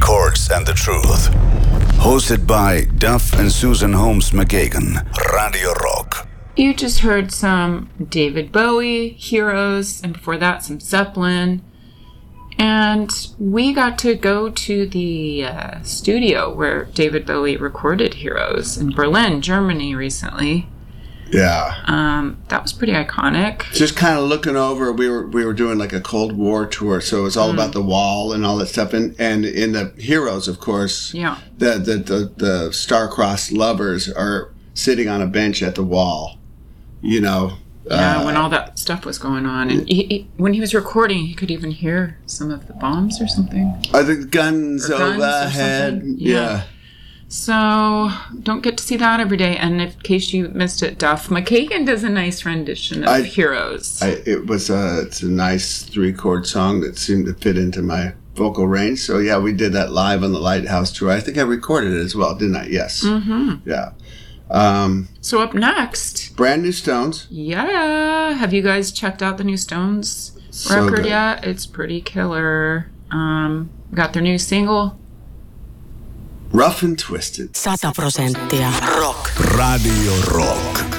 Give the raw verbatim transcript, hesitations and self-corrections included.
Chords and the Truth. Hosted by Duff and Susan Holmes McGagan. Radio Rock. You just heard some David Bowie, Heroes, and before that some Zeppelin. And we got to go to the uh, studio where David Bowie recorded Heroes in Berlin, Germany recently. Yeah. Um, that was pretty iconic. Just kind of looking over, we were we were doing like a Cold War tour, so it was all mm. about the wall and all that stuff. And, and in the Heroes, of course, yeah. the, the, the, the star-crossed lovers are sitting on a bench at the wall, you know. Yeah, uh, when all that stuff was going on. And he, he, when he was recording, he could even hear some of the bombs or something. Are the guns, or guns overhead? Yeah. yeah. So, don't get to see that every day. And in case you missed it, Duff McKagan does a nice rendition of I, Heroes. I, it was a, it's a nice three-chord song that seemed to fit into my vocal range. So, yeah, we did that live on the Lighthouse tour. I think I recorded it as well, didn't I? Yes. Mm-hmm. Yeah. Um, so, up next. Brand new Stones. Yeah. Have you guys checked out the new Stones so record good. yet? It's pretty killer. Um, got their new single. Rough and Twisted. Sata prosenttia rock. Radio Rock.